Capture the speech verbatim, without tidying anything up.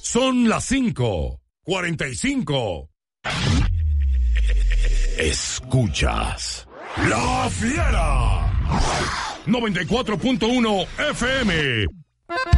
Son las cinco cuarenta y cinco. Escuchas La Fiera noventa y cuatro punto uno F M.